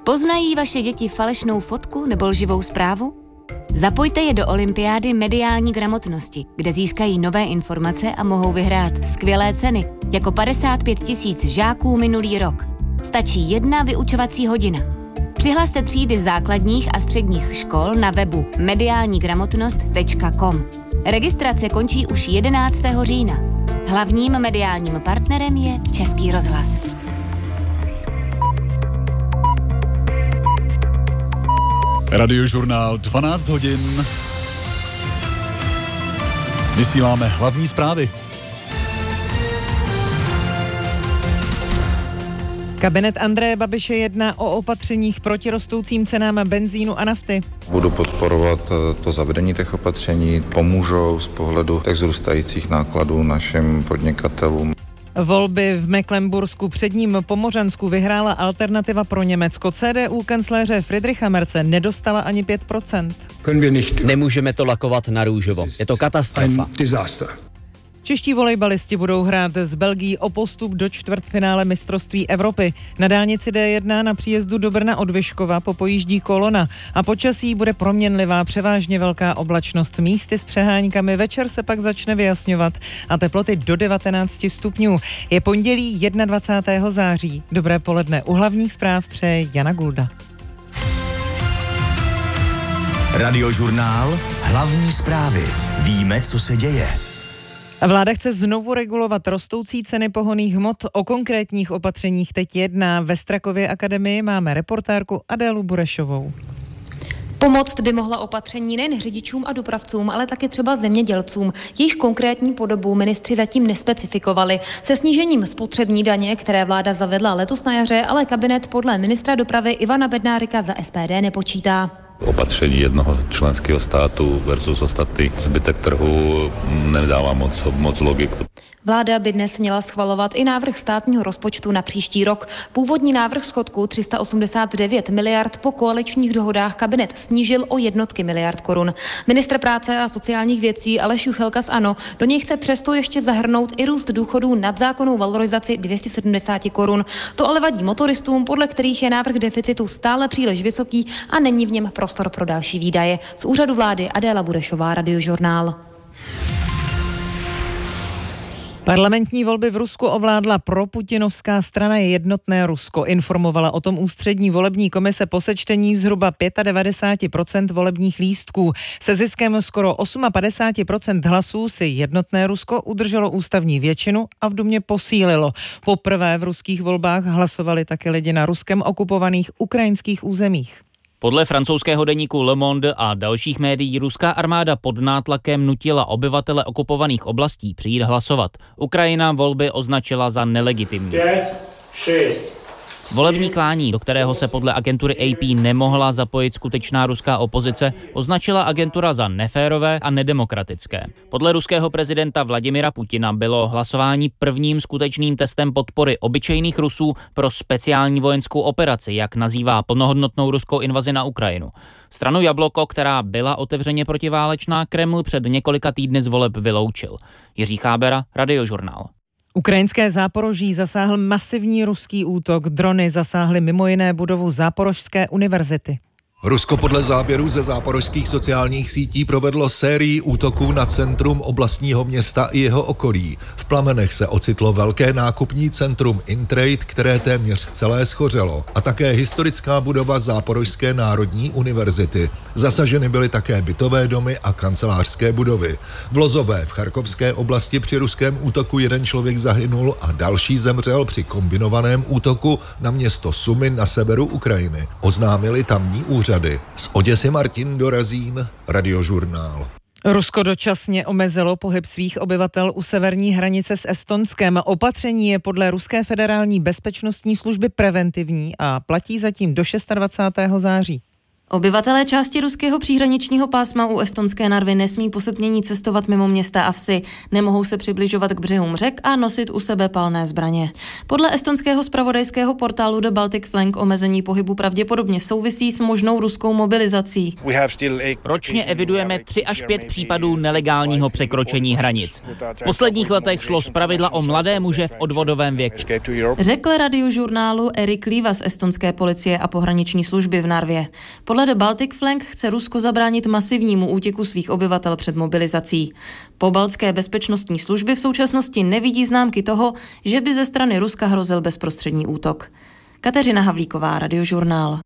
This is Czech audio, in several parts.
Poznají vaše děti falešnou fotku nebo lživou zprávu? Zapojte je do olympiády mediální gramotnosti, kde získají nové informace a mohou vyhrát skvělé ceny, jako 55 000 žáků minulý rok. Stačí 1 vyučovací hodina. Přihlaste třídy základních a středních škol na webu mediálnigramotnost.com. Registrace končí už 11. října. Hlavním mediálním partnerem je Český rozhlas. Radiožurnál 12 hodin. Vysíláme hlavní zprávy. Kabinet Andreje Babiše jedná o opatřeních proti rostoucím cenám benzínu a nafty. Budu podporovat to zavedení těch opatření, pomůžou z pohledu těch zrůstajících nákladů našim podnikatelům. Volby v Mecklenbursku předním Pomořansku vyhrála Alternativa pro Německo. CDU kancléře Friedricha Merze nedostala ani 5%. Nemůžeme to lakovat na růžovo. Je to katastrofa. Čeští volejbalisti budou hrát s Belgií o postup do čtvrtfinále mistrovství Evropy. Na dálnici D1 na příjezdu do Brna od Vyškova popojíždí kolona a počasí bude proměnlivá, převážně velká oblačnost, místy s přeháňkami. Večer se pak začne vyjasňovat a teploty do 19 stupňů. Je pondělí 21. září. Dobré poledne. U hlavních zpráv přeje Jana Gulda. Radiožurnál Hlavní zprávy. Víme, co se děje. Vláda chce znovu regulovat rostoucí ceny pohonných hmot. O konkrétních opatřeních teď jedná. Ve Strakově akademii máme reportérku Adélu Burešovou. Pomoct by mohla opatření nejen řidičům a dopravcům, ale taky třeba zemědělcům. Jejich konkrétní podobu ministři zatím nespecifikovali. Se snížením spotřební daně, které vláda zavedla letos na jaře, ale kabinet podle ministra dopravy Ivana Bednárika za SPD nepočítá. Opatření jednoho členského státu versus ostatní zbytek trhu nedává moc logiku. Vláda by dnes měla schvalovat i návrh státního rozpočtu na příští rok. Původní návrh schodku 389 miliard po koaličních dohodách kabinet snížil o jednotky miliard korun. Ministr práce a sociálních věcí Aleš Juchelka z ANO do něj chce přesto ještě zahrnout i růst důchodů nad zákonnou valorizaci 270 korun. To ale vadí motoristům, podle kterých je návrh deficitu stále příliš vysoký a není v něm prostor pro další výdaje. Z úřadu vlády Adéla Burešová, Radiožurnál. Parlamentní volby v Rusku ovládla proputinovská strana Jednotné Rusko. Informovala o tom ústřední volební komise po sečtení zhruba 95% volebních lístků. Se ziskem skoro 58% hlasů si Jednotné Rusko udrželo ústavní většinu a v Dumě posílilo. Poprvé v ruských volbách hlasovali také lidi na Ruskem okupovaných ukrajinských územích. Podle francouzského deníku Le Monde a dalších médií ruská armáda pod nátlakem nutila obyvatele okupovaných oblastí přijít hlasovat. Ukrajina volby označila za nelegitimní. 5, 6. Volební klání, do kterého se podle agentury AP nemohla zapojit skutečná ruská opozice, označila agentura za neférové a nedemokratické. Podle ruského prezidenta Vladimira Putina bylo hlasování prvním skutečným testem podpory obyčejných Rusů pro speciální vojenskou operaci, jak nazývá plnohodnotnou ruskou invazi na Ukrajinu. Stranu Jabloko, která byla otevřeně protiválečná, Kreml před několika týdny z voleb vyloučil. Jiří Chábera, Radiožurnál. Ukrajinské Záporoží zasáhl masivní ruský útok. Drony zasáhly mimo jiné budovu Záporožské univerzity. Rusko podle záběrů ze záporožských sociálních sítí provedlo sérii útoků na centrum oblastního města i jeho okolí. V plamenech se ocitlo velké nákupní centrum Intrade, které téměř celé schořelo, a také historická budova Záporožské národní univerzity. Zasaženy byly také bytové domy a kancelářské budovy. V Lozové v Charkovské oblasti při ruském útoku jeden člověk zahynul a další zemřel při kombinovaném útoku na město Sumy na severu Ukrajiny. Oznámili tamní úřady. Z Oděsy Martin Dorazím, Radiožurnál. Rusko dočasně omezilo pohyb svých obyvatel u severní hranice s Estonskem. Opatření je podle Ruské federální bezpečnostní služby preventivní a platí zatím do 26. září. Obyvatelé části ruského příhraničního pásma u estonské Narvy nesmí po setmění cestovat mimo města a vsi, nemohou se přibližovat k břehům řek a nosit u sebe palné zbraně. Podle estonského zpravodajského portálu The Baltic Flank omezení pohybu pravděpodobně souvisí s možnou ruskou mobilizací. Ročně evidujeme 3 až 5 případů nelegálního překročení hranic. V posledních letech šlo zpravidla o mladé muže v odvodovém věku. Řekl Radiožurnálu Erik Líva z estonské policie a pohraniční služby v Narvě. Podle The Baltic Flank chce Rusko zabránit masivnímu útěku svých obyvatel před mobilizací. Pobaltské bezpečnostní služby v současnosti nevidí známky toho, že by ze strany Ruska hrozil bezprostřední útok. Kateřina Havlíková, Radiožurnál.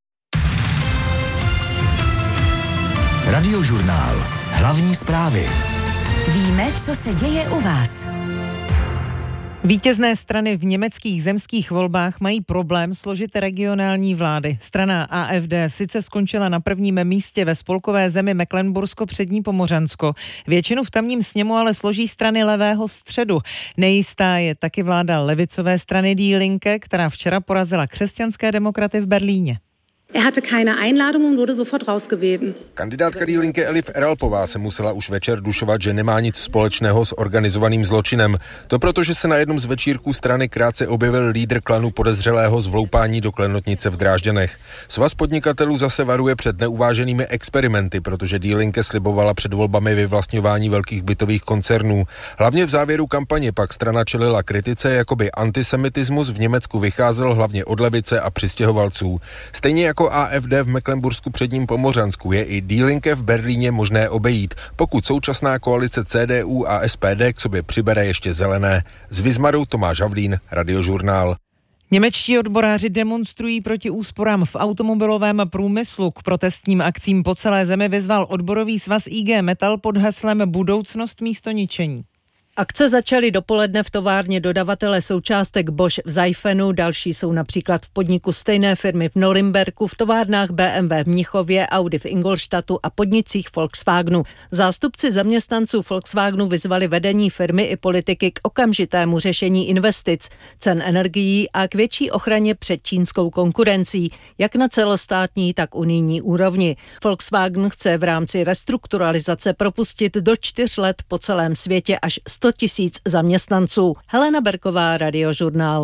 Radiožurnál. Hlavní zprávy. Víme, co se děje u vás. Vítězné strany v německých zemských volbách mají problém složit regionální vlády. Strana AfD sice skončila na prvním místě ve spolkové zemi Mecklenbursko-Přední Pomořansko. Většinu v tamním sněmu ale složí strany levého středu. Nejistá je taky vláda levicové strany Die Linke, která včera porazila křesťanské demokraty v Berlíně. hatte keine Einladung und wurde sofort rausgebeten. Kandidátka Die Linke Elif Eralpová se musela už večer dušovat, že nemá nic společného s organizovaným zločinem. To proto, že se na jednom z večírků strany krátce objevil lídr klanu podezřelého z vloupání do klenotnice v Drážďanech. Svaz podnikatelů zase varuje před neuváženými experimenty, protože Die Linke slibovala před volbami vyvlastňování velkých bytových koncernů. Hlavně v závěru kampaně pak strana čelila kritice, jakoby antisemitismus v Německu vycházel hlavně od levice a přistěhovalců. Stejně jako AfD v Mecklenbursku-Předním Pomořansku je i Die Linke v Berlíně možné obejít, pokud současná koalice CDU a SPD k sobě přibere ještě zelené. Z Vizmaru Tomáš Havlín, Radiožurnál. Němečtí odboráři demonstrují proti úsporám v automobilovém průmyslu. K protestním akcím po celé zemi vyzval odborový svaz IG Metall pod heslem Budoucnost místo ničení. Akce začaly dopoledne v továrně dodavatele součástek Bosch v Seifenu, další jsou například v podniku stejné firmy v Norimberku, v továrnách BMW v Mnichově, Audi v Ingolstadtu a podnicích Volkswagenu. Zástupci zaměstnanců Volkswagenu vyzvali vedení firmy i politiky k okamžitému řešení investic, cen energií a k větší ochraně před čínskou konkurencí, jak na celostátní, tak unijní úrovni. Volkswagen chce v rámci restrukturalizace propustit do 4 let po celém světě až 100 000 zaměstnanců. Helena Berková, Radiožurnál.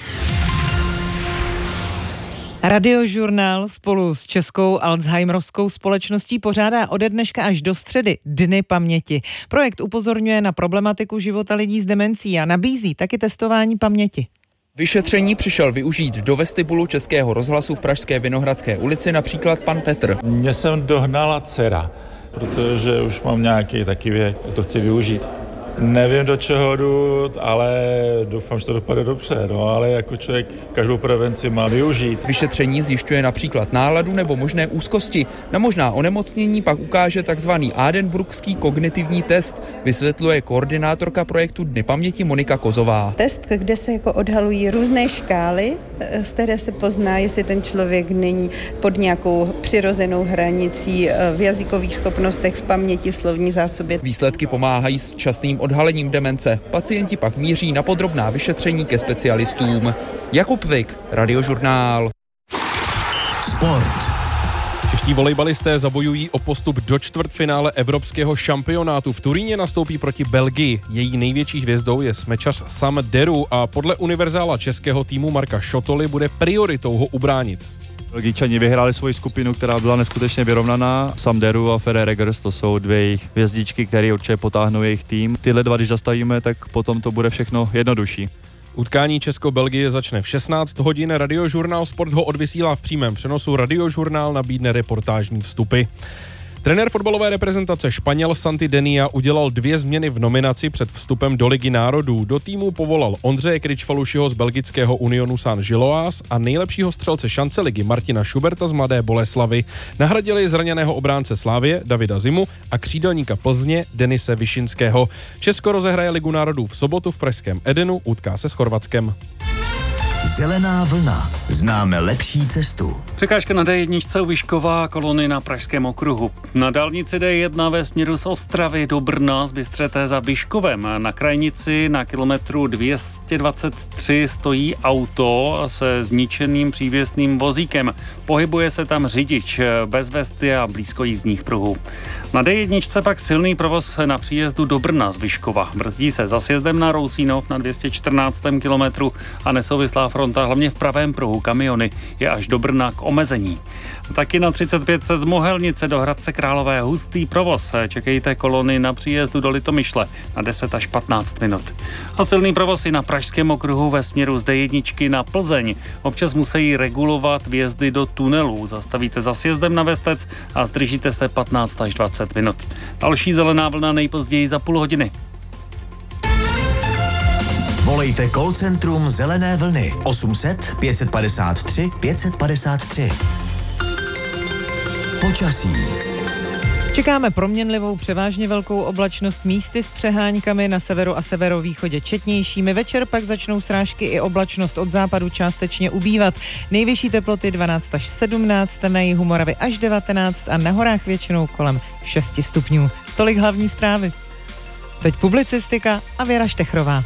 Radiožurnál spolu s Českou Alzheimerovskou společností pořádá ode dneška až do středy Dny paměti. Projekt upozorňuje na problematiku života lidí s demencí a nabízí taky testování paměti. Vyšetření přišel využít do vestibulu Českého rozhlasu v pražské Vinohradské ulici například pan Petr. Mě jsem dohnala dcera, protože už mám nějaký taky věk, to chci využít. Nevím, do čeho jdu, ale doufám, že to dopadne dobře, ale jako člověk každou prevenci má využít. Vyšetření zjišťuje například náladu nebo možné úzkosti. Na možná onemocnění pak ukáže takzvaný Adenburgský kognitivní test, vysvětluje koordinátorka projektu Dny paměti Monika Kozová. Test, kde se jako odhalují různé škály, z které se pozná, jestli ten člověk není pod nějakou přirozenou hranicí v jazykových schopnostech, v paměti, v slovní zásobě. Výsledky pomáhají s časným odhalením demence. Pacienti pak míří na podrobná vyšetření ke specialistům. Jakub Vik, Radiožurnál. Sport. Čeští volejbalisté zabojují o postup do čtvrtfinále evropského šampionátu. V Turíně nastoupí proti Belgii. Její největší hvězdou je smečař Sam Deru a podle univerzála českého týmu Marka Šotoly bude prioritou ho ubránit. Belgičani vyhráli svoji skupinu, která byla neskutečně vyrovnaná. Sam Deru a Fede Regers, to jsou dvě jejich hvězdičky, které určitě potáhnou jejich tým. Tyhle dva, když zastavíme, tak potom to bude všechno jednodušší. Utkání Česko-Belgie začne v 16 hodin. Radiožurnál Sport ho odvysílá v přímém přenosu. Radiožurnál nabídne reportážní vstupy. Trenér fotbalové reprezentace Španěl Santi Denia udělal 2 změny v nominaci před vstupem do Ligy národů. Do týmu povolal Ondřeje Kričfalušiho z belgického Unionu Saint-Gilloise a nejlepšího střelce šance ligy Martina Schuberta z Mladé Boleslavi. Nahradili zraněného obránce Slávie Davida Zimu a křídelníka Plzně Denise Vyšinského. Česko rozehraje Ligu národů v sobotu v pražském Edenu, utká se s Chorvatskem. Zelená vlna. Známe lepší cestu. Překážka na D1 u Vyškova, kolony na Pražském okruhu. Na dálnici D1 ve směru z Ostravy do Brna z Bystřete za Vyškovem. Na krajnici na kilometru 223 stojí auto se zničeným přívěsným vozíkem. Pohybuje se tam řidič bez vesty a blízko jízdních pruhů. Na D1 pak silný provoz na příjezdu do Brna z Vyškova. Brzdí se za sjezdem na Rousínov na 214. kilometru a nesouvislá fronta hlavně v pravém pruhu kamiony je až do Brna k omezení. Taky na 35 z Mohelnice do Hradce Králové hustý provoz. Čekejte kolony na příjezdu do Litomyšle na 10 až 15 minut. A silný provoz i na Pražském okruhu ve směru z D1 na Plzeň. Občas musí regulovat vjezdy do tunelů. Zastavíte za sjezdem na Vestec a zdržíte se 15 až 20 minut. Další zelená vlna nejpozději za půl hodiny. Volejte call centrum Zelené vlny 800 553 553. Počasí. Čekáme proměnlivou převážně velkou oblačnost, místy s přeháňkami, na severu a severovýchodě četnějšími. Večer pak začnou srážky i oblačnost od západu částečně ubývat. Nejvyšší teploty 12 až 17, na jihu Moravy až 19 a na horách většinou kolem 6 stupňů. Tolik hlavní zprávy. Teď publicistika a Věra Štechrová.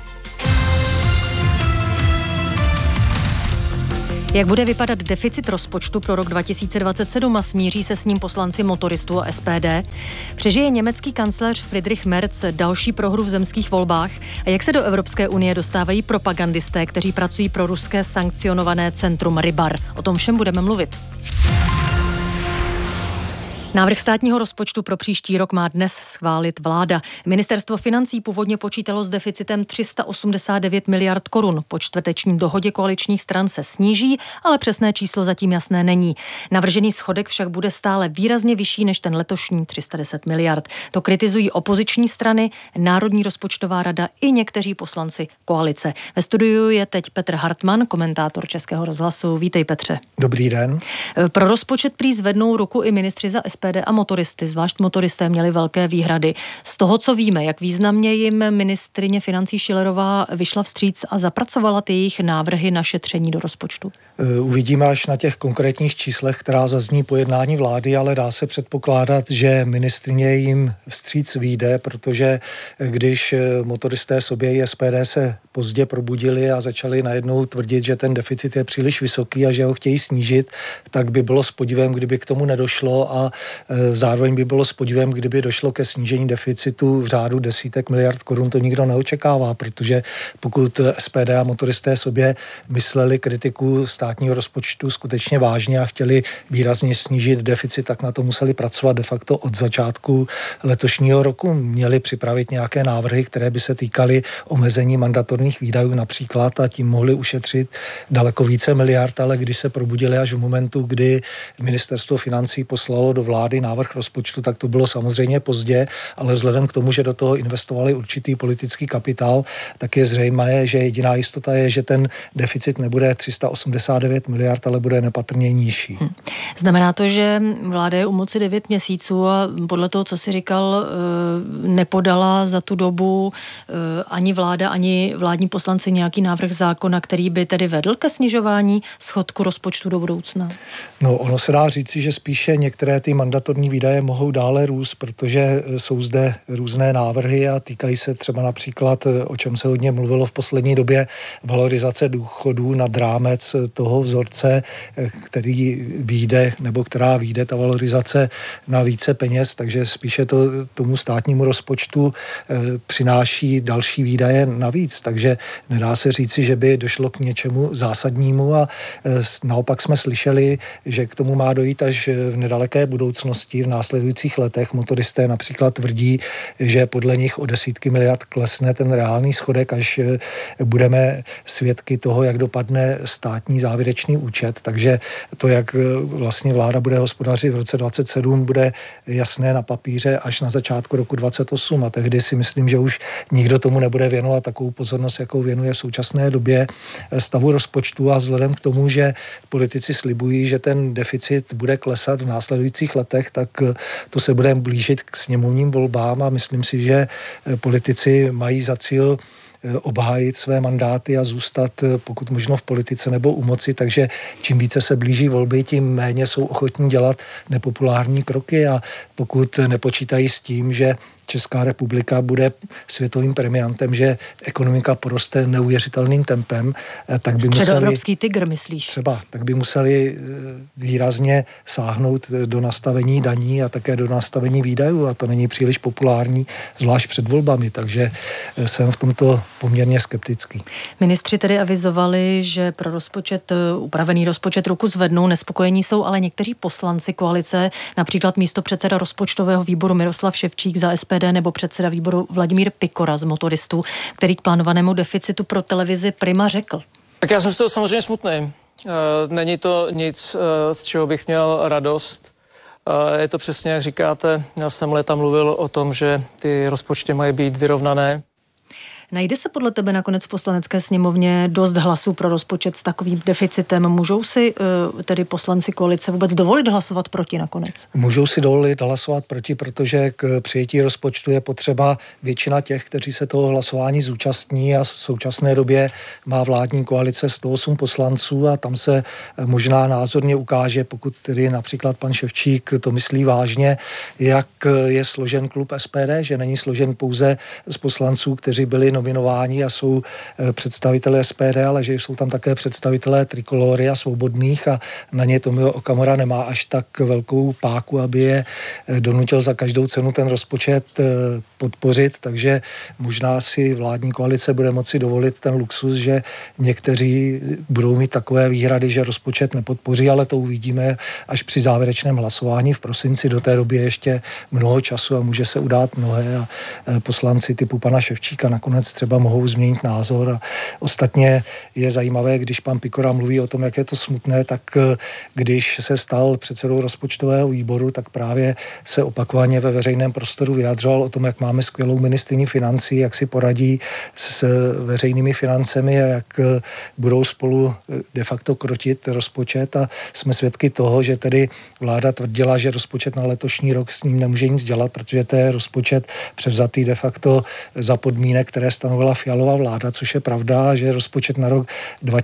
Jak bude vypadat deficit rozpočtu pro rok 2027 a smíří se s ním poslanci Motoristů a SPD? Přežije německý kancléř Friedrich Merz další prohru v zemských volbách? A jak se do Evropské unie dostávají propagandisté, kteří pracují pro ruské sankcionované centrum Rybar? O tom všem budeme mluvit. Návrh státního rozpočtu pro příští rok má dnes schválit vláda. Ministerstvo financí původně počítalo s deficitem 389 miliard korun. Po čtvrteční dohodě koaličních stran se sníží, ale přesné číslo zatím jasné není. Navržený schodek však bude stále výrazně vyšší než ten letošní 310 miliard. To kritizují opoziční strany, Národní rozpočtová rada i někteří poslanci koalice. Ve studiu je teď Petr Hartmann, komentátor Českého rozhlasu. Vítej, Petře. Dobrý den. Pro rozpočet prý zvednou ruku i ministři za SPD a motoristy, zvlášť motoristé měli velké výhrady. Z toho, co víme, jak významně jim ministryně financí Schillerová vyšla vstříc a zapracovala ty jejich návrhy na šetření do rozpočtu? Uvidíme až na těch konkrétních číslech, která zazní po jednání vlády, ale dá se předpokládat, že ministryně jim vstříc vyjde, protože když motoristé sobě i SPD se pozdě probudili a začali najednou tvrdit, že ten deficit je příliš vysoký a že ho chtějí snížit, tak by bylo s podivem, kdyby k tomu nedošlo a zároveň by bylo s podivem, kdyby došlo ke snížení deficitu v řádu desítek miliard korun. To nikdo neočekává, protože pokud SPD a motoristé sobě mysleli kritiku státního rozpočtu skutečně vážně a chtěli výrazně snížit deficit, tak na to museli pracovat de facto od začátku letošního roku. Měli připravit nějaké návrhy, které by se týkaly omezení mandatorních výdajů například a tím mohli ušetřit daleko více miliard, ale když se probudili až v momentu, kdy ministerstvo financí poslalo do vlády návrh rozpočtu, tak to bylo samozřejmě pozdě, ale vzhledem k tomu, že do toho investovali určitý politický kapitál, tak je zřejmé, že jediná jistota je, že ten deficit nebude 389 miliard, ale bude nepatrně nižší. Znamená to, že vláda je u moci 9 měsíců a podle toho, co si říkal, nepodala za tu dobu ani vláda, ani vládní poslanci nějaký návrh zákona, který by tedy vedl ke snižování schodku rozpočtu do budoucna? No, ono se dá říci, že spíše některé ty mandatorní výdaje mohou dále růst, protože jsou zde různé návrhy a týkají se třeba například, o čem se hodně mluvilo v poslední době, valorizace důchodů nad rámec toho vzorce, který vyjde, nebo která vyjde, ta valorizace na více peněz, takže spíše to tomu státnímu rozpočtu přináší další výdaje navíc, takže nedá se říci, že by došlo k něčemu zásadnímu a naopak jsme slyšeli, že k tomu má dojít až v nedaleké budoucnosti, v následujících letech. Motoristé například tvrdí, že podle nich o desítky miliard klesne ten reálný schodek, až budeme svědky toho, jak dopadne státní závěrečný účet. Takže to, jak vlastně vláda bude hospodařit v roce 2027, bude jasné na papíře až na začátku roku 2028 a tehdy si myslím, že už nikdo tomu nebude věnovat takovou pozornost, jakou věnuje v současné době stavu rozpočtu a vzhledem k tomu, že politici slibují, že ten deficit bude klesat v následujících letech, tak to se bude blížit k sněmovním volbám a myslím si, že politici mají za cíl obhájit své mandáty a zůstat pokud možno v politice nebo u moci, takže čím více se blíží volby, tím méně jsou ochotní dělat nepopulární kroky a pokud nepočítají s tím, že Česká republika bude světovým premiantem, že ekonomika poroste neuvěřitelným tempem, tak by středoevropský tygr, myslíš? Třeba, tak by museli výrazně sáhnout do nastavení daní a také do nastavení výdajů a to není příliš populární, zvlášť před volbami, takže jsem v tomto poměrně skeptický. Ministři tedy avizovali, že pro upravený rozpočet ruku zvednou, nespokojení jsou ale někteří poslanci koalice, například místopředseda rozpočtového výboru Miroslav Ševčík za SPD nebo předseda výboru Vladimír Pikora z Motoristů, který k plánovanému deficitu pro televizi Prima řekl. Tak já jsem z toho samozřejmě smutný. Není to nic, z čeho bych měl radost. Je to přesně, jak říkáte. Já jsem léta mluvil o tom, že ty rozpočty mají být vyrovnané. Najde se podle tebe nakonec v Poslanecké sněmovně dost hlasů pro rozpočet s takovým deficitem? Můžou si tedy poslanci koalice vůbec dovolit hlasovat proti nakonec? Můžou si dovolit hlasovat proti, protože k přijetí rozpočtu je potřeba většina těch, kteří se toho hlasování zúčastní a v současné době má vládní koalice 108 poslanců a tam se možná názorně ukáže, pokud tedy například pan Ševčík to myslí vážně, jak je složen klub SPD, že není složen pouze z poslanců, kteří byli nominováni a jsou představitelé SPD, ale že jsou tam také představitelé Trikolory a Svobodných a na ně Tomio Okamura nemá až tak velkou páku, aby je donutil za každou cenu ten rozpočet podpořit, takže možná si vládní koalice bude moci dovolit ten luxus, že někteří budou mít takové výhrady, že rozpočet nepodpoří, ale to uvidíme až při závěrečném hlasování v prosinci. Do té doby ještě mnoho času a může se udát mnohé a poslanci typu pana Ševčíka nakonec třeba mohou změnit názor a ostatně je zajímavé, když pan Pikora mluví o tom, jak je to smutné, tak když se stal předsedou rozpočtového výboru, tak právě se opakovaně ve veřejném prostoru vyjadřoval o tom, jak máme skvělou ministryni financí, jak si poradí s veřejnými financemi a jak budou spolu de facto krotit rozpočet a jsme svědky toho, že tedy vláda tvrdila, že rozpočet na letošní rok s ním nemůže nic dělat, protože to je rozpočet převzatý de facto za podmínek, které stanovila Fialova vláda, což je pravda, že rozpočet na rok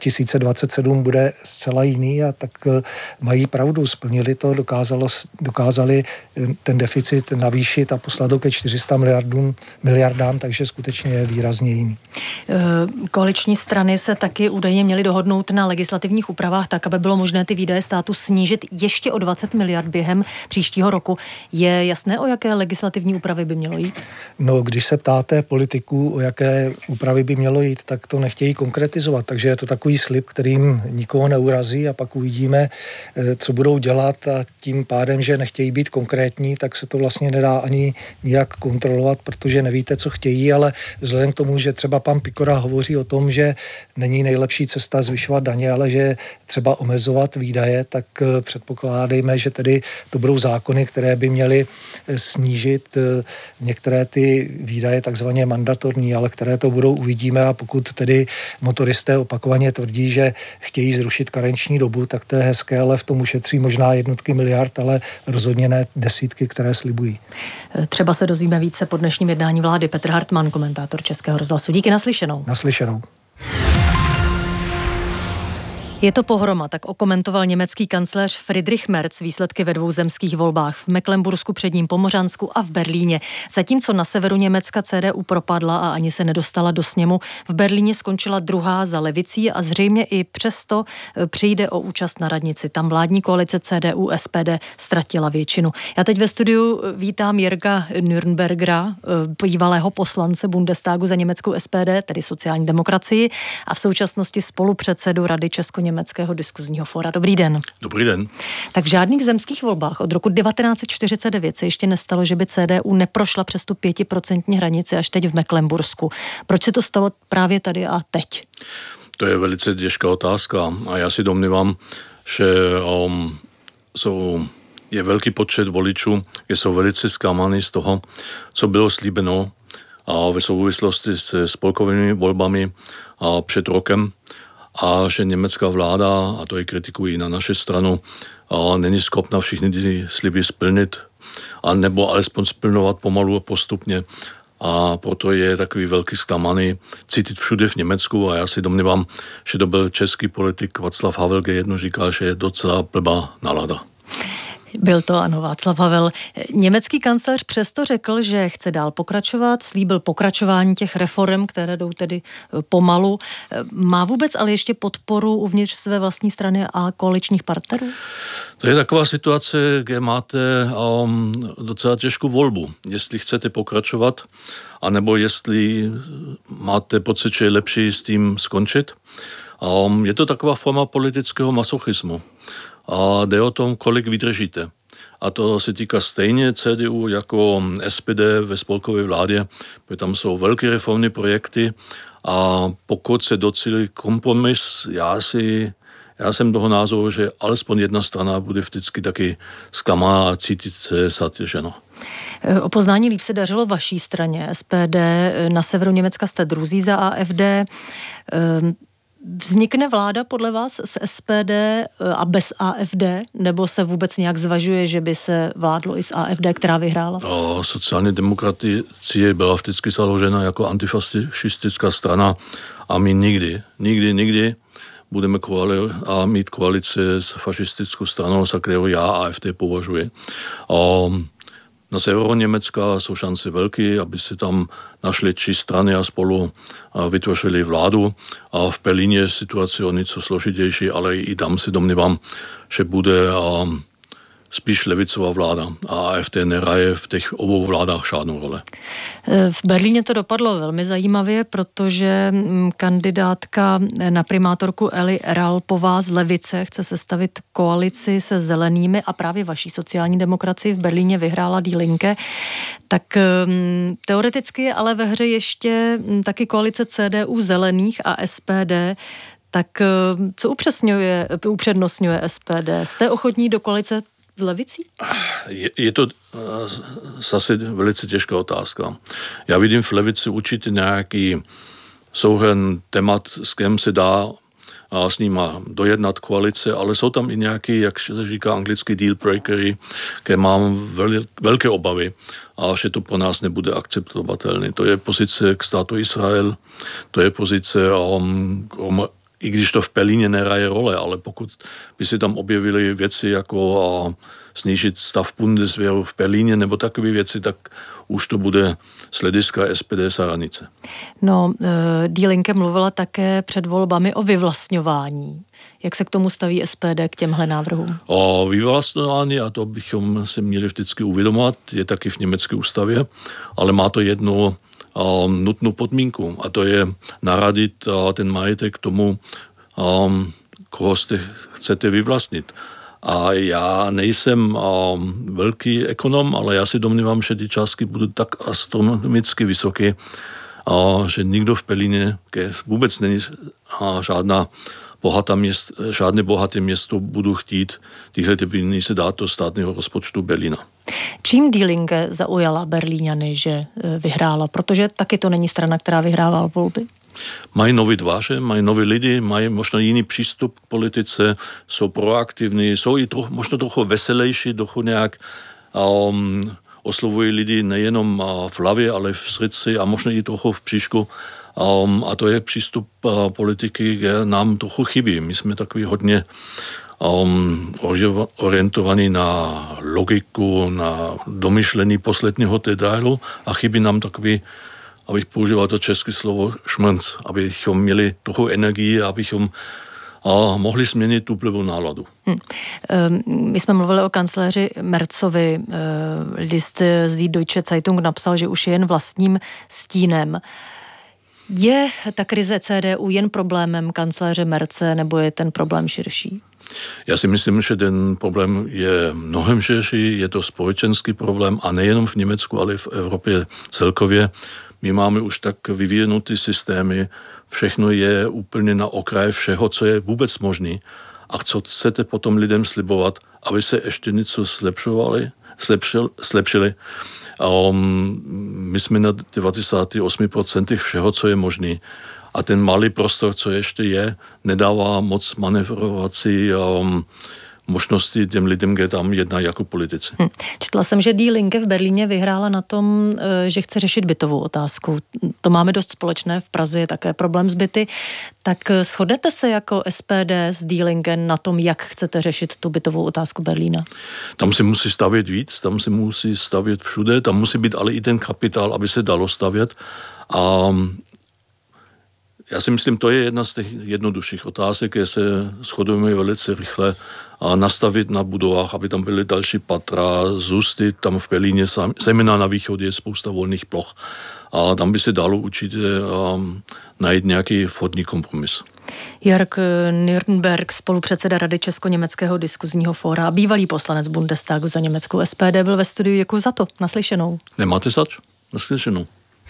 2027 bude zcela jiný a tak mají pravdu, splnili to, dokázali ten deficit navýšit a poslat ho ke 400 miliardám, takže skutečně je výrazně jiný. Koaliční strany se taky údajně měly dohodnout na legislativních úpravách tak, aby bylo možné ty výdaje státu snížit ještě o 20 miliard během příštího roku. Je jasné, o jaké legislativní úpravy by mělo jít? No, když se ptáte politiků, o jaké úpravy by mělo jít, tak to nechtějí konkretizovat, takže je to takový slib, kterým nikoho neurazí a pak uvidíme, co budou dělat a tím pádem, že nechtějí být konkrétní, tak se to vlastně nedá ani nijak kontrolovat, protože nevíte, co chtějí, ale vzhledem k tomu, že třeba pan Pikora hovoří o tom, že není nejlepší cesta zvyšovat daně, ale že třeba omezovat výdaje, tak předpokládejme, že tedy to budou zákony, které by měly snížit některé ty výdaje takzvaně mandatorní, ale které to budou, uvidíme a pokud tedy motoristé opakovaně tvrdí, že chtějí zrušit karenční dobu, tak to je hezké, ale v tom ušetří možná jednotky miliard, ale rozhodně ne desítky, které slibují. Třeba se dozvíme více po dnešním jednání vlády. Petr Hartmann, komentátor Českého rozhlasu. Díky, naslyšenou. Naslyšenou. Je to pohroma, tak okomentoval německý kancléř Friedrich Merz výsledky ve dvou zemských volbách v Mecklenbursku, Předním Pomořansku a v Berlíně. Zatímco na severu Německa CDU propadla a ani se nedostala do sněmu, v Berlíně skončila druhá za levicí a zřejmě i přesto přijde o účast na radnici. Tam vládní koalice CDU SPD ztratila většinu. Já teď ve studiu vítám Jirga Nürnbergera, bývalého poslance Bundestagu za německou SPD, tedy sociální demokracii, a v současnosti spolupředsedu Rady Česko-německého diskuzního fóra. Dobrý den. Dobrý den. Tak v žádných zemských volbách od roku 1949 se ještě nestalo, že by CDU neprošla přes tu 5% hranici až teď v Mecklenbursku. Proč se to stalo právě tady a teď? To je velice těžká otázka a já si domnívám, že je velký počet voličů, kde jsou velice zklamaní z toho, co bylo slíbeno a ve souvislosti s spolkovými volbami před rokem, a že německá vláda, a to je kritikují na naši stranu, není schopna všechny ty sliby splnit, a nebo alespoň splňovat pomalu a postupně. a proto je takový velký zklamaný cítit všude v Německu a já si domnívám, že to byl český politik Václav Havel, kde jednou říkal, že je docela blbá nálada. Byl to, ano, Václav Havel. Německý kancléř přesto řekl, že chce dál pokračovat, slíbil pokračování těch reform, které jdou tedy pomalu. Má vůbec ale ještě podporu uvnitř své vlastní strany a koaličních partnerů? To je taková situace, kde máte docela těžkou volbu. Jestli chcete pokračovat, anebo jestli máte pocit, že je lepší s tím skončit. Je to taková forma politického masochismu. A jde o tom, kolik vydržíte. A to se týká stejně CDU jako SPD ve spolkové vládě, protože tam jsou velké reformní projekty a pokud se docílí kompromis, já jsem toho názoru, že alespoň jedna strana bude vždycky taky zklamaná a cítit se zatěženo. O poznání líp se dařilo vaší straně SPD. Na severu Německa jste druzí za AfD. Vznikne vláda podle vás s SPD a bez AfD? Nebo se vůbec nějak zvažuje, že by se vládlo i s AfD, která vyhrála? Sociální demokracie byla vždycky založena jako antifašistická strana a my nikdy budeme mít koalici s fašistickou stranou, za kterou já AfD považuji. Na severu Německa jsou šance velké, aby se tam našly 3 strany a spolu vytvořili vládu. A v Berlíně je situace o něco složitější, ale i tam si domnívám, že bude spíš levicová vláda a AfD nehraje v těch obou vládách žádnou roli. V Berlíně to dopadlo velmi zajímavě, protože kandidátka na primátorku Eli Ralpová z levice chce sestavit koalici se zelenými a právě vaší sociální demokracii v Berlíně vyhrála Die Linke. Tak teoreticky je ale ve hře ještě taky koalice CDU zelených a SPD. Tak co upřednostňuje SPD? Jste ochotní do koalice v levici? Je to zase velice těžká otázka. Já vidím v levici určitě nějaký souhrn témat, s kterým se dá s nima dojednat koalice, ale jsou tam i nějaký, jak se říká anglicky, deal breakery, kde mám velké obavy a že to pro nás nebude akceptovatelné. To je pozice k státu Izrael, to je pozice i když to v Berlíně nehraje role, ale pokud by se tam objevily věci jako snížit stav Bundeswehru v Berlíně nebo takové věci, tak už to bude z hlediska SPD za hranice. No, Die Linke mluvila také před volbami o vyvlastňování. Jak se k tomu staví SPD k těmhle návrhům? O vyvlastňování, a to bychom si měli vždycky uvědomovat, je taky v německé ústavě, ale má to jednu nutnou podmínku a to je naradit ten majetek tomu, koho chcete vyvlastnit. A já nejsem velký ekonom, ale já si domnívám, že ty částky budou tak astronomicky vysoké, že nikdo v Berlíně, vůbec není žádné bohaté město budou chtít tyhle peníze dát do státního rozpočtu Berlína. Čím Die Linke zaujala Berlíňany, že vyhrála? Protože taky to není strana, která vyhrává volby. Mají nový tváře, mají nové lidi, mají možná jiný přístup k politice, jsou proaktivní, jsou i možná trochu veselější, trochu nějak oslovují lidi nejenom v hlavě, ale v srdci a možná i trochu v příšku. A to je přístup politiky, kde nám trochu chybí. My jsme takový hodně orientovaní na logiku, na domyšlení posledního detailu a chybí nám takový, abych používal to české slovo šmrnc, abychom měli trochu energii, abychom mohli změnit tu blbou náladu. My jsme mluvili o kancléři Merzovi. List Die Deutsche Zeitung napsal, že už je jen vlastním stínem. Je ta krize CDU jen problémem kancléře Merze, nebo je ten problém širší? Já si myslím, že ten problém je mnohem širší, je to společenský problém a nejenom v Německu, ale v Evropě celkově. My máme už tak vyvinuté systémy, všechno je úplně na okraji všeho, co je vůbec možné. A co chcete potom lidem slibovat, aby se ještě něco zlepšili. My jsme na 98% všeho, co je možné. A ten malý prostor, co ještě je, nedává moc manevrovací možnosti těm lidem, kde tam jednají jako politici. Četla jsem, že Die Linke v Berlíně vyhrála na tom, že chce řešit bytovou otázku. To máme dost společné, v Praze je také problém s byty. Tak shodnete se jako SPD s Die Linke na tom, jak chcete řešit tu bytovou otázku Berlína? Tam se musí stavět víc, tam se musí stavět všude, tam musí být ale i ten kapitál, aby se dalo stavět. A já si myslím, to je jedna z těch jednodušších otázek, kde se shodujeme velice rychle a nastavit na budovách, aby tam byly další patra, zůstat tam v Berlíně, zejména na východě je spousta volných ploch a tam by se dalo určitě najít nějaký vhodný kompromis. Jörg Nürnberg, spolupředseda Rady Česko-německého diskuzního fóra a bývalý poslanec Bundestagu za německou SPD, byl ve studiu. Děkuji za to. Naslyšenou. Nemáte zač? Naslyšenou.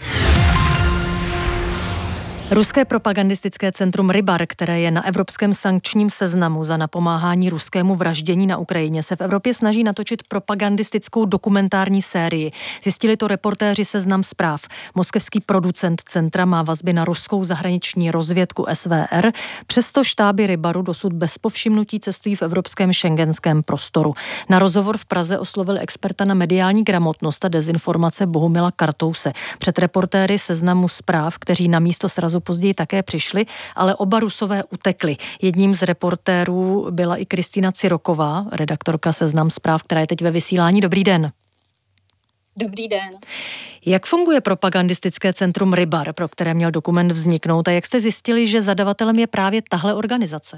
Ruské propagandistické centrum Rybar, které je na evropském sankčním seznamu za napomáhání ruskému vraždění na Ukrajině, se v Evropě snaží natočit propagandistickou dokumentární sérii. Zjistili to reportéři Seznam Zpráv. Moskevský producent centra má vazby na ruskou zahraniční rozvědku SVR, přesto štáby Rybaru dosud bez povšimnutí cestují v evropském schengenském prostoru. Na rozhovor v Praze oslovil experta na mediální gramotnost a dezinformace Bohumila Kartouse. Před reportéry Seznamu Zpráv, kteří na místo srazu později také přišli, ale oba Rusové utekli. Jedním z reportérů byla i Kristýna Ciroková, redaktorka Seznam Zpráv, která je teď ve vysílání. Dobrý den. Dobrý den. Jak funguje propagandistické centrum Rybar, pro které měl dokument vzniknout, a jak jste zjistili, že zadavatelem je právě tahle organizace?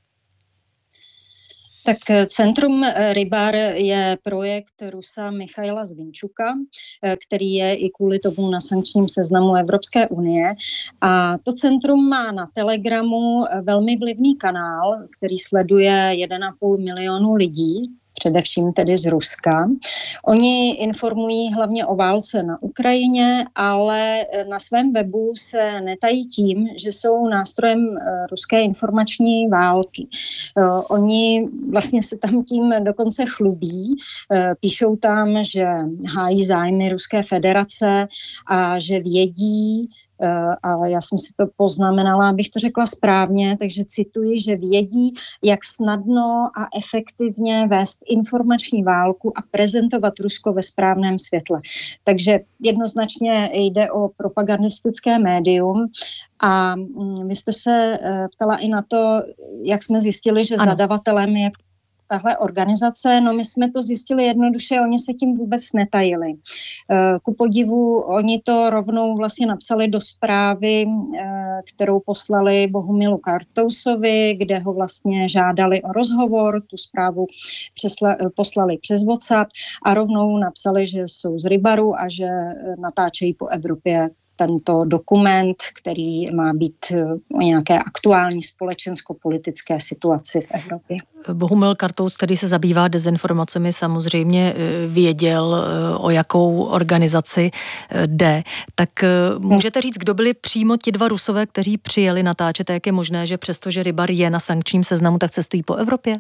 Tak Centrum Rybar je projekt Rusa Michaila Zvinčuka, který je i kvůli tomu na sankčním seznamu Evropské unie. A to centrum má na Telegramu velmi vlivný kanál, který sleduje 1,5 milionu lidí, především tedy z Ruska. Oni informují hlavně o válce na Ukrajině, ale na svém webu se netají tím, že jsou nástrojem ruské informační války. Oni vlastně se tam tím dokonce chlubí. Píšou tam, že hájí zájmy Ruské federace a že vědí, a já jsem si to poznamenala, abych to řekla správně, takže cituji, že vědí, jak snadno a efektivně vést informační válku a prezentovat Rusko ve správném světle. Takže jednoznačně jde o propagandistické médium a vy jste se ptala i na to, jak jsme zjistili, že zadavatelem je tahle organizace. No my jsme to zjistili jednoduše, oni se tím vůbec netajili. Ku podivu, oni to rovnou vlastně napsali do zprávy, kterou poslali Bohumilu Kartousovi, kde ho vlastně žádali o rozhovor, tu zprávu poslali přes WhatsApp a rovnou napsali, že jsou z Rybaru a že natáčejí po Evropě tento dokument, který má být o nějaké aktuální společensko-politické situaci v Evropě. Bohumil Kartous, který se zabývá dezinformacemi, samozřejmě věděl, o jakou organizaci jde. Tak můžete říct, kdo byli přímo ti dva Rusové, kteří přijeli natáčet, a jak je možné, že přestože Rybar je na sankčním seznamu, tak cestují po Evropě?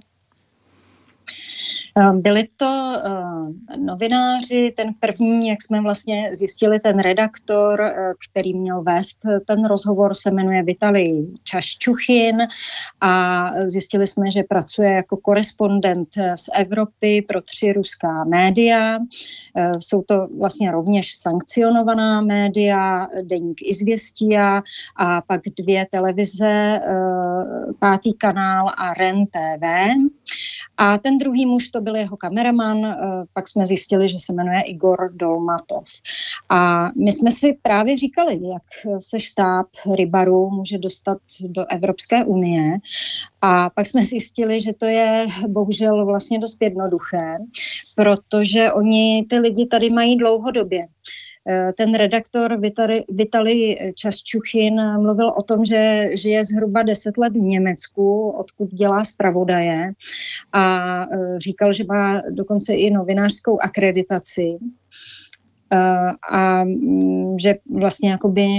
Byli to novináři, ten první, jak jsme vlastně zjistili, ten redaktor, který měl vést ten rozhovor, se jmenuje Vitalij Čaščuchin a zjistili jsme, že pracuje jako korespondent z Evropy pro 3 ruská média. Jsou to vlastně rovněž sankcionovaná média, deník Izvěstia a pak 2 televize, 5. kanál a REN TV. A ten druhý muž, to byl jeho kameraman, pak jsme zjistili, že se jmenuje Igor Dolmatov. A my jsme si právě říkali, jak se štáb Rybaru může dostat do Evropské unie. A pak jsme zjistili, že to je bohužel vlastně dost jednoduché, protože oni ty lidi tady mají dlouhodobě. Ten redaktor Vitalij Čaščuchin mluvil o tom, že žije zhruba 10 let v Německu, odkud dělá zpravodaje a říkal, že má dokonce i novinářskou akreditaci a že vlastně jakoby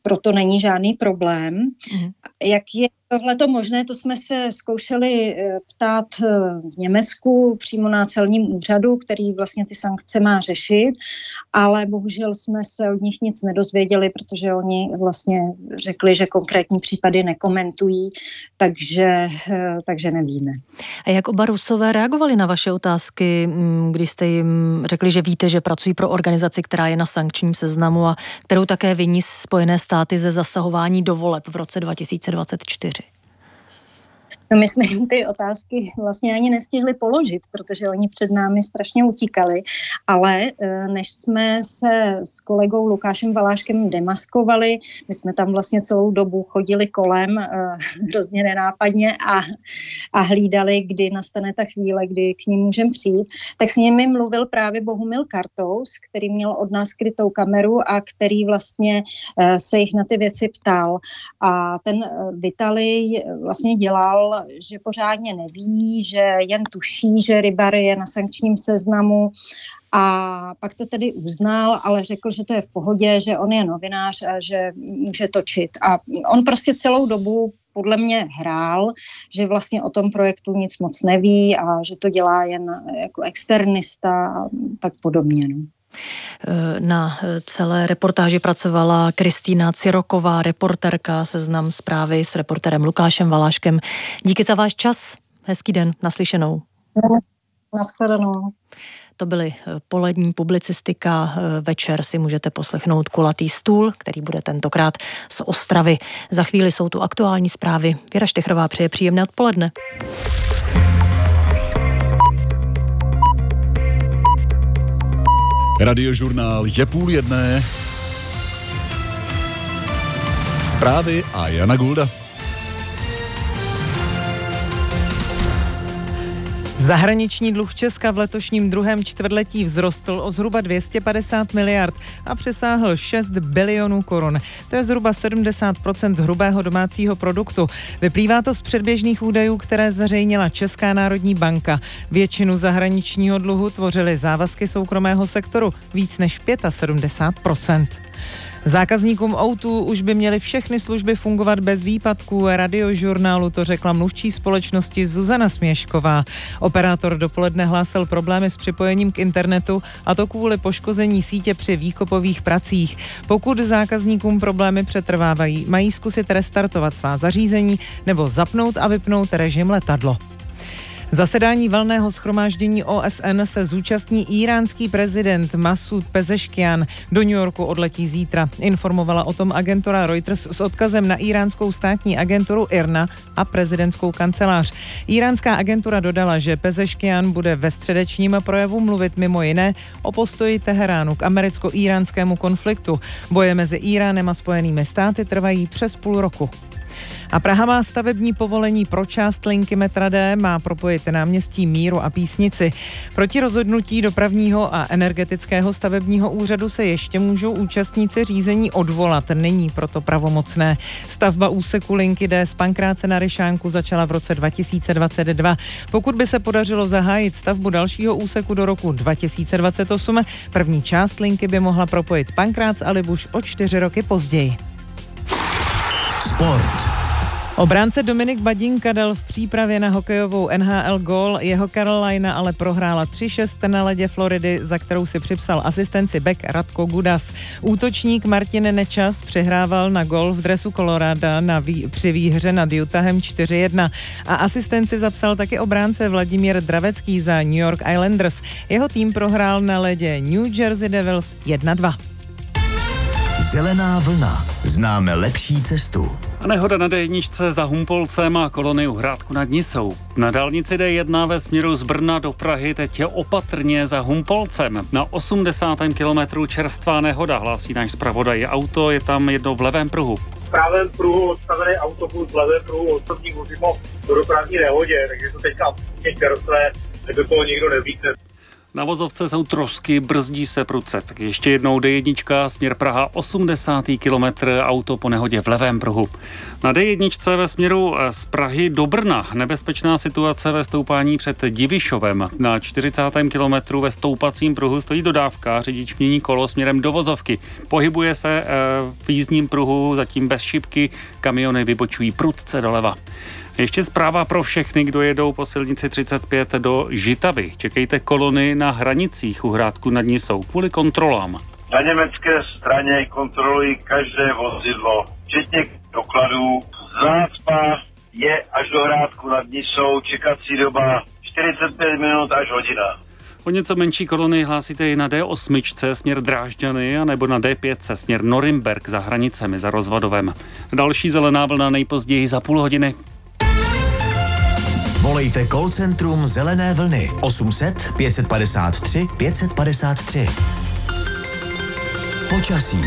proto není žádný problém. Jak je tohleto možné, to jsme se zkoušeli ptát v Německu přímo na celním úřadu, který vlastně ty sankce má řešit, ale bohužel jsme se od nich nic nedozvěděli, protože oni vlastně řekli, že konkrétní případy nekomentují, takže nevíme. A jak oba Rusové reagovali na vaše otázky, když jste jim řekli, že víte, že pracují pro organizaci, která je na sankčním seznamu a kterou také viní Spojené státy ze zasahování do voleb v roce 2024? No my jsme jim ty otázky vlastně ani nestihli položit, protože oni před námi strašně utíkali, ale než jsme se s kolegou Lukášem Valáškem demaskovali, my jsme tam vlastně celou dobu chodili kolem hrozně nenápadně a hlídali, kdy nastane ta chvíle, kdy k ním můžeme přijít, tak s nimi mluvil právě Bohumil Kartous, který měl od nás skrytou kameru a který vlastně se jich na ty věci ptal. A ten Vitalij vlastně dělal, že pořádně neví, že jen tuší, že Rybar je na sankčním seznamu a pak to tedy uznal, ale řekl, že to je v pohodě, že on je novinář a že může točit. A on prostě celou dobu podle mě hrál, že vlastně o tom projektu nic moc neví a že to dělá jen jako externista a tak podobně. No. Na celé reportáži pracovala Kristýna Ciroková, reporterka, Seznam Zprávy s reporterem Lukášem Valáškem. Díky za váš čas, hezký den, naslyšenou. Nashledanou. To byly polední publicistika. Večer si můžete poslechnout Kulatý stůl, který bude tentokrát z Ostravy. Za chvíli jsou tu aktuální zprávy. Věra Štechrová přeje příjemné odpoledne. Radiožurnál je 12:30. Zprávy a Jana Gulda. Zahraniční dluh Česka v letošním druhém čtvrtletí vzrostl o zhruba 250 miliard a přesáhl 6 bilionů korun. To je zhruba 70% hrubého domácího produktu. Vyplývá to z předběžných údajů, které zveřejnila Česká národní banka. Většinu zahraničního dluhu tvořily závazky soukromého sektoru, víc než 75%. Zákazníkům O2 už by měly všechny služby fungovat bez výpadků. Radiožurnálu to řekla mluvčí společnosti Zuzana Směšková. Operátor dopoledne hlásil problémy s připojením k internetu, a to kvůli poškození sítě při výkopových pracích. Pokud zákazníkům problémy přetrvávají, mají zkusit restartovat svá zařízení nebo zapnout a vypnout režim letadlo. Zasedání valného shromáždění OSN se zúčastní íránský prezident Masud Pezeškian. Do New Yorku odletí zítra. Informovala o tom agentura Reuters s odkazem na íránskou státní agenturu IRNA a prezidentskou kancelář. Íránská agentura dodala, že Pezeškian bude ve středečním projevu mluvit mimo jiné o postoji Teheránu k americko-íránskému konfliktu. Boje mezi Íránem a Spojenými státy trvají přes půl roku. A Praha má stavební povolení pro část linky metra D, má propojit náměstí Míru a Písnici. Proti rozhodnutí dopravního a energetického stavebního úřadu se ještě můžou účastníci řízení odvolat, není proto pravomocné. Stavba úseku linky D z Pankráce na Ryšánku začala v roce 2022. Pokud by se podařilo zahájit stavbu dalšího úseku do roku 2028, první část linky by mohla propojit Pankrác a Libuš o 4 roky později. Sport. Obránce Dominik Badinka dal v přípravě na hokejovou NHL gól, jeho Carolina ale prohrála 3-6 na ledě Floridy, za kterou si připsal asistenci back Radko Gudas. Útočník Martin Nečas přihrával na gól v dresu Colorada při výhře nad Utahem 4-1 a asistenci zapsal taky obránce Vladimír Dravecký za New York Islanders. Jeho tým prohrál na ledě New Jersey Devils 1-2. Zelená vlna. Známe lepší cestu. A nehoda na D1 za Humpolcem a kolony u Hrádku nad Nisou. Na dálnici D1 ve směru z Brna do Prahy teď je opatrně za Humpolcem. Na 80. kilometru čerstvá nehoda, hlásí náš zpravodaj. Auto je tam jedno v levém pruhu. V pravém pruhu odstavený autobus, v levém pruhu osobní vozidlo do dopravní nehodě, takže to teďka těch karosle, do toho nikdo nevlíkne. Na vozovce jsou trosky, brzdí se prudce. Tak ještě jednou D1, směr Praha, 80. kilometr, auto po nehodě v levém pruhu. Na D1 ve směru z Prahy do Brna nebezpečná situace ve stoupání před Divišovem. Na 40. kilometru ve stoupacím pruhu stojí dodávka, řidič mění kolo směrem do vozovky. Pohybuje se v jízdním pruhu zatím bez šipky, kamiony vybočují prudce doleva. Ještě zpráva pro všechny, kdo jedou po silnici 35 do Žitavy. Čekejte kolony na hranicích u Hrádku nad Nisou kvůli kontrolám. Na německé straně kontrolují každé vozidlo, včetně dokladů. Zácpa je až do Hrádku nad Nisou, čekací doba 45 minut až hodina. O něco menší kolony hlásíte i na D8 směr Drážďany a nebo na D5 směr Norimberk za hranicemi za Rozvadovem. Další zelená vlna nejpozději za půl hodiny. Volejte call centrum Zelené vlny 800 553 553. Počasí.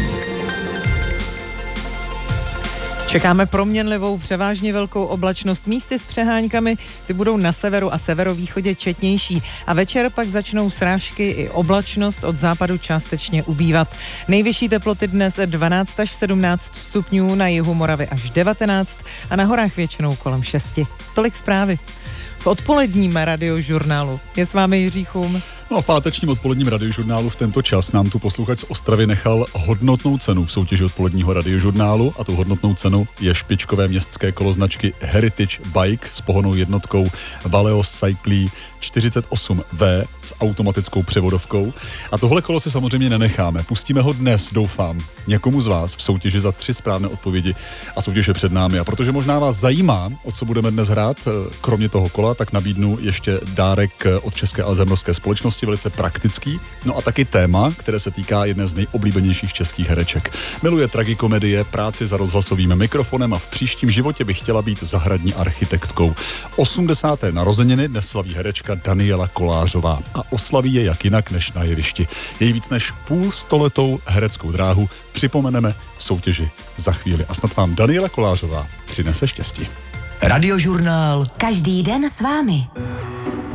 Čekáme proměnlivou, převážně velkou oblačnost, místy s přehánkami, ty budou na severu a severovýchodě četnější a večer pak začnou srážky i oblačnost od západu částečně ubývat. Nejvyšší teploty dnes 12 až 17 stupňů, na jihu Moravy až 19 a na horách většinou kolem 6. Tolik zprávy. V odpoledním radiožurnálu je s vámi Jiří Chum. No a v pátečním odpoledním radiožurnálu v tento čas nám tu posluchač z Ostravy nechal hodnotnou cenu v soutěži odpoledního radiožurnálu a tu hodnotnou cenu je špičkové městské kolo značky Heritage Bike s pohonnou jednotkou Valeo Cyclee 48V s automatickou převodovkou. A tohle kolo si samozřejmě nenecháme. Pustíme ho dnes, doufám, někomu z vás v soutěži za 3 správné odpovědi a soutěž je před námi. A protože možná vás zajímá, o co budeme dnes hrát, kromě toho kola, tak nabídnu ještě dárek od České alzheimerské společnosti, velice praktický, no a taky téma, které se týká jedné z nejoblíbenějších českých hereček. Miluje tragikomedie, práci za rozhlasovým mikrofonem a v příštím životě by chtěla být zahradní architektkou. 80. narozeniny dnes slaví herečka Daniela Kolářová a oslaví je jak jinak než na jevišti. Její víc než půlstoletou hereckou dráhu připomeneme v soutěži za chvíli a snad vám Daniela Kolářová přinese štěstí. Radiožurnál. Každý den s vámi.